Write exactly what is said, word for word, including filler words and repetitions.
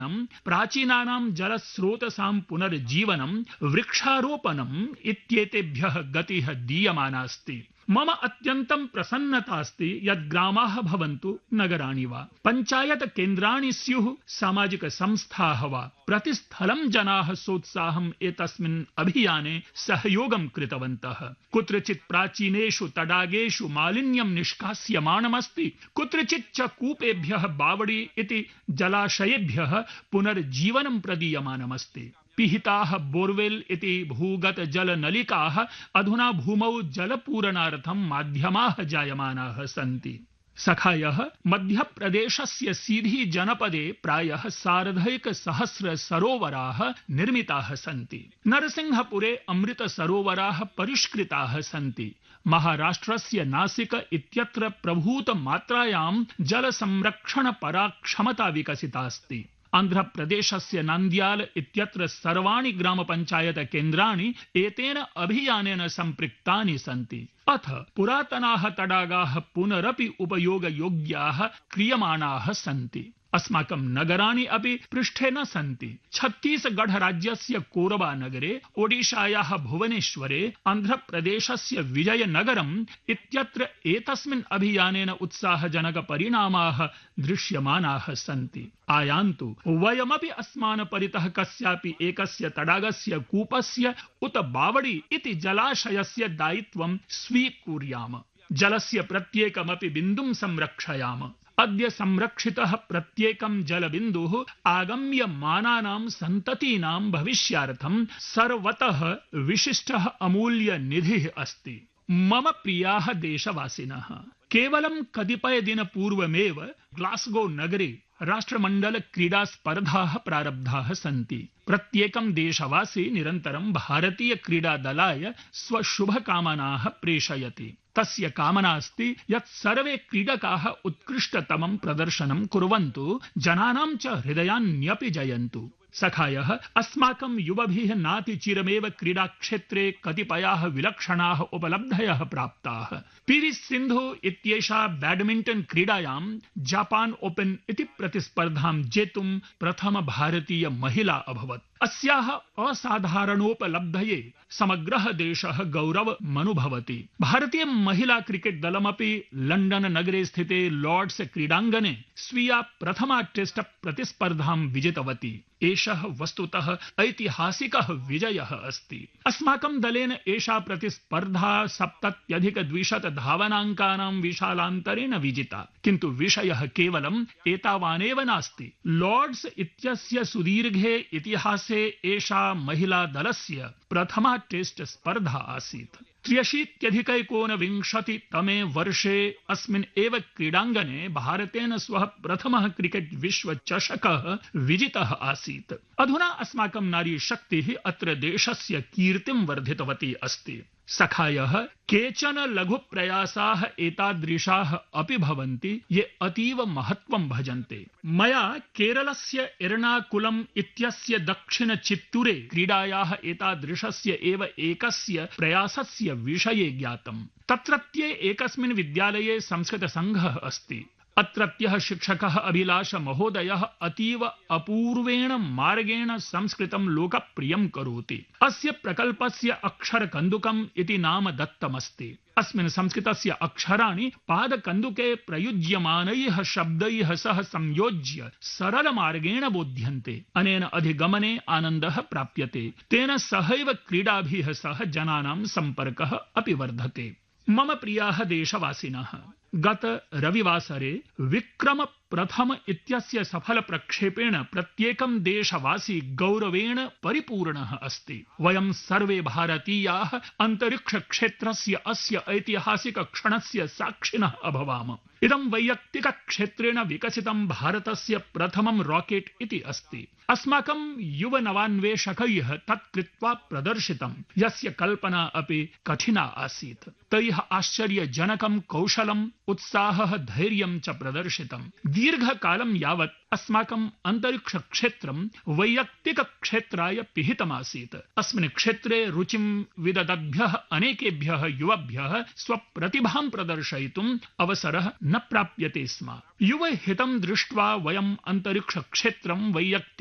प्राचीनानां जलस्रोतसां पुनर्जीवनं वृक्षारोपणम् इत्येतेभ्यः गतिः दीयमानास्ति। मम अत्यन्तं प्रसन्नतास्ति यत् ग्रामाः भवन्तु नगराणि वा पञ्चायत केन्द्राणि स्युः सामाजिक संस्थाः वा प्रतिस्थलं जनाः सोत्साहम् एतस्मिन् अभियाने सहयोगं कृतवन्तः। कुत्रचित् प्राचीनेषु तडागेषु मालिन्यं निष्कास्यमाणमस्ति, कुत्रचित् च कूपेभ्यः बावडी इति जलाशयेभ्यः पुनर्जीवनं प्रदीयमानमस्ति। पिहिताः बोर्वेल् इति भूगत जलनलिकाः अधुना भूमौ जलपूरणार्थं माध्यमाः जायमानाः सन्ति। सखायः मध्यप्रदेशस्य सीधी जनपदे प्रायः सार्धैक सहस्र सरोवराः निर्मिताः सन्ति। नरसिंहपुरे अमृत सरोवराः परिष्कृताः सन्ति। महाराष्ट्रस्य नासिक इत्यत्र प्रभूत मात्रायां जल संरक्षण पराक्षमता विकसिता अस्ति। आन्ध्रप्रदेशस्य नान्द्याल इत्यत्र सर्वाणि ग्राम पंचायत केन्द्राणि एतेन अभियानेन सम्पृक्तानि सन्ति। अथ पुरातनाः तडागाः पुनरपि उपयोगयोग्याः क्रियमाणाः सन्ति। अस्माकं नगराणि अपि पृष्ठे न सन्ति। छत्तीसगढ़ राज्यस्य कोरबा नगरे, ओडिशायाः भुवनेश्वरे, आन्ध्रप्रदेशस्य विजयनगरम् इत्यत्र एतस्मिन् अभियानेन उत्साहजनक परिणामाः दृश्यमानाः सन्ति। आयान्तु वयमपि अस्मान् परितः कस्यापि एकस्य तडागस्य, कूपस्य उत बावडी इति जलाशयस्य दायित्वं स्वीकुर्याम। जलस्य प्रत्येकमपि बिन्दुं संरक्षयाम। अद्य संरक्षितः प्रत्येकं जलबिन्दुः आगम्यमानानां सन्ततीनां भविष्यार्थं सर्वतः विशिष्टः अमूल्य निधिः अस्ति। मम प्रियाः देशवासिनः, केवलं कतिपय दिन पूर्वमेव ग्लास्गो नगरे राष्ट्रमण्डल क्रीडा स्पर्धाः प्रारब्धाः सन्ति। प्रत्येकं देशवासी निरन्तरं भारतीय क्रीडा दलाय स्वशुभकामनाः प्रेषयति। तस्य कामना अस्ति यत् सर्वे क्रीडकाः उत्कृष्टतमं प्रदर्शनं कुर्वन्तु, जनानां च हृदयान्यपि जयन्तु। सखायः अस्माकं युवभिः नातिचिरमेव क्रीडाक्षेत्रे कतिपयाः विलक्षणाः उपलब्धयः प्राप्ताः। पीवी सिन्धु इत्येषा बैडमिण्टन् क्रीडायां जापान ओपन इति प्रतिस्पर्धां जेतुं प्रथम भारतीय महिला अभवत्। अस्याः असाधारणोपलब्धये समग्रः देशः गौरवमनुभवति। भारतीय महिला क्रिकेट् दलमपि लण्डन नगरे स्थिते लॉर्ड्स क्रीडाङ्गणे स्वीया प्रथमा टेस्ट प्रतिस्पर्धां विजितवती। एषः वस्तुतः ऐतिहासिकः विजयः अस्ति। अस्माकं दलेन एषा प्रतिस्पर्धा सप्तत्यधिक द्विशत धावनाङ्कानां विशालान्तरेण विजिता। किन्तु विषयः केवलं एतावानेव नास्ति। लॉर्ड्स इत्यस्य सुदीर्घे इतिहासे एषा महिला दलस्य प्रथमा टेस्ट स्पर्धा आसीत्। त्र्यशीत्यधिकैकोनविंशति तमे वर्षे अस्मिन् एव क्रीडाङ्गणे भारतेन स्वः प्रथमः क्रिकेट् विश्व चषकः विजितः आसीत्। अधुना अस्माकं नारी शक्तिः अत्र देशस्य कीर्तिं वर्धितवती अस्ति। सखायः केचन लघु प्रयासाः एतादृशाः अपि भवन्ति ये अतीव महत्वं भजन्ते। मया केरलस्य एर्नाकुलम् इत्यस्य दक्षिण चित्तूरे क्रीडायाः एतादृशस्य एव एकस्य प्रयासस्य विषये ज्ञातम्। तत्रत्ये एकस्मिन् विद्यालये संस्कृत संघः अस्ति। अत्रत्यः शिक्षकः अभिलाष महोदयः अतीव अपूर्वेण मार्गेण संस्कृतं लोकप्रियं करोति। अस्य प्रकल्पस्य अक्षरकन्दुकम् इति नाम दत्तमस्ति। अस्मिन् संस्कृतस्य अक्षराणि पादकन्दुके प्रयुज्यमानैः शब्दैः सह संयोज्य सरलमार्गेण बोध्यन्ते। अनेन अधिगमने आनन्दः प्राप्यते। तेन सहैव क्रीडाभिः सह जनानां सम्पर्कः अपि वर्धते। मम प्रियाः देशवासिनः, गत रविवासरे विक्रम प्रथम इत्यस्य सफल प्रक्षेपेण प्रत्येकं देशवासी गौरवेण परिपूर्णः अस्ति। वयं सर्वे भारतीयाः अंतरिक्ष क्षेत्रस्य अस्य ऐतिहासिक क्षणस्य साक्षिणः अभवाम। इदं वैयक्तिक क्षेत्रेण विकसितं भारतस्य प्रथमं रॉकेट् इति अस्ति। अस्माकं युव नवान्वेषकैः तत् कृत्वा प्रदर्शितं, यस्य कल्पना अपि कठिना आसीत्। तैः आश्चर्यजनकं कौशलम्, उत्साहः, धैर्यं च प्रदर्शितम्। दीर्घकालं यावत् अस्माकं अन्तरिक्षक्षेत्रं वैयक्तिकक्षेत्राय पिहितमासीत्। अस्मिन् क्षेत्रे रुचिं विददद्भ्यः अनेकेभ्यः युवभ्यः स्वप्रतिभां प्रदर्शयितुम् अवसरः न प्राप्यते स्म। युवहितं दृष्ट्वा वयम् अन्तरिक्षक्षेत्रं वैयक्तिक